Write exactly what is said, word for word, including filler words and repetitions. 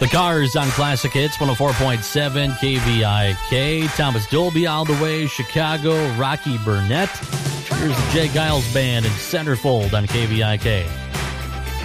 The Cars on Classic Hits, one oh four point seven K V I K. Thomas Dolby all the way, Chicago, Rocky Burnett. Here's the Jay Giles Band in Centerfold on K V I K.